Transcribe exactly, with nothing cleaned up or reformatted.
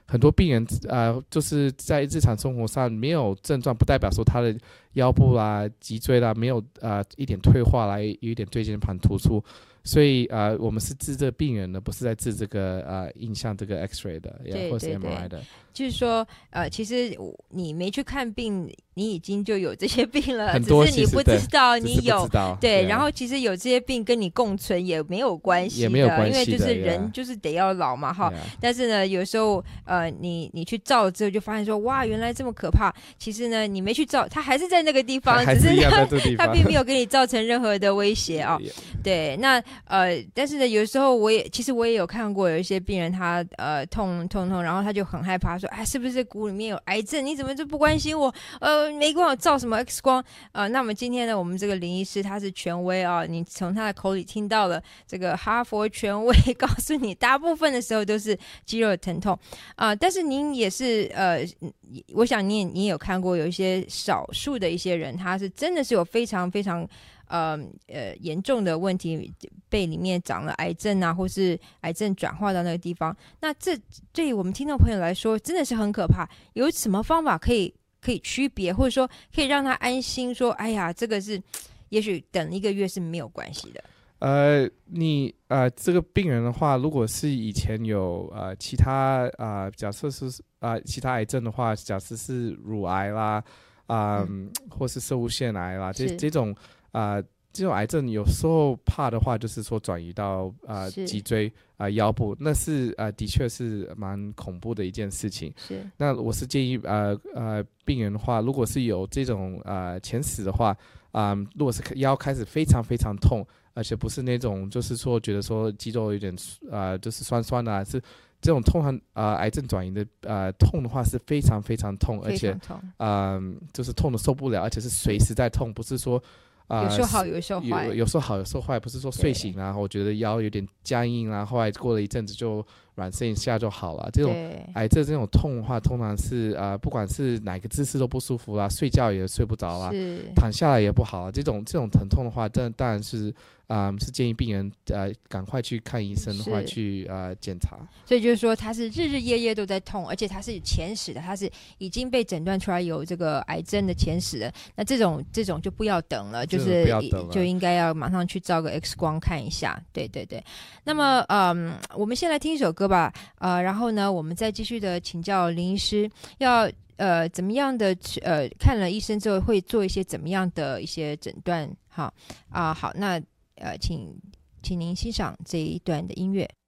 很多病人呃就是在日常生活上没有症状，不代表说他的腰部啦、脊椎啦没有呃一点退化啦，有一点椎间盘突出。所以呃，我们是治这个病人的，不是在治这个呃影像这个 X-ray 的， 对或是对 M R I 对的。 就是说，呃，其实你没去看病，你已经就有这些病了， 很多只是你不知道你有。 只是不知道对， 对， 然后其实有这些病跟你共存也没有关系的， 也没有关系的， 因为就是人 yeah, 就是得要老嘛，哈。 yeah. 但是呢，有时候呃，你你去照了之后，就发现说，哇，原来这么可怕。其实呢，你没去照，它还是在那个地方， 还只是它它并没有给你造成任何的威胁啊、哦。对，那呃，但是呢，有时候我也其实我也有看过有一些病人他呃痛痛痛，然后他就很害怕说，哎，是不是骨里面有癌症？你怎么就不关心我？呃，没帮我照什么 X 光？呃，那么今天呢，我们这个林医师他是权威啊，你从他的口里听到了这个哈佛权威告诉你，大部分的时候都是肌肉的疼痛啊、呃。但是您也是呃，我想你也你也有看过有一些少数的一些人，他是真的是有非常非常。呃呃，严重的问题，背里面长了癌症啊，或是癌症转化到那个地方，那这对于我们听众朋友来说，真的是很可怕。有什么方法可以可以区别，或者说可以让他安心说，哎呀，这个是，也许等一个月是没有关系的。 呃，你呃，这个病人的话，如果是以前有呃其他呃，假设是呃其他癌症的话，假设是乳癌啦，啊、呃嗯，或是射物腺癌啦，这这种。啊、呃，这种癌症有时候怕的话，就是说转移到啊、呃、脊椎啊、呃、腰部，那是啊、呃、的确是蛮恐怖的一件事情。 是， 那我是建议呃呃病人的话，如果是有这种呃前史的话，啊、呃，如果是腰开始非常非常痛，而且不是那种就是说觉得说肌肉有点啊、呃、就是酸酸的、啊，是这种痛啊、呃、癌症转移的呃痛的话是非常非常痛，而且啊、呃、就是痛的受不了，而且是随时在痛，不是说。 呃、有时候好，有时候坏， 有有时候好，有时候坏，不是说睡醒啊，我觉得腰有点僵硬啊，后来过了一阵子就软身一下就好了。这种癌症这种痛的话，通常是呃，不管是哪个姿势都不舒服啦，睡觉也睡不着啦，躺下来也不好啦。这种这种疼痛的话，这当然是啊、呃，是建议病人呃赶快去看医生的话去呃检查。 所以就是说，他是日日夜夜都在痛，而且他是前史的，他是已经被诊断出来有这个癌症的前史的。那这种这种就不要等了，就是就应该要马上去照个 X 光看一下。对对对。那么嗯，我们先来听一首歌吧，呃，然后呢，我们再继续的请教林医师，要呃怎么样的呃看了医生之后会做一些怎么样的一些诊断？好啊、呃，好，那呃请请您欣赏这一段的音乐。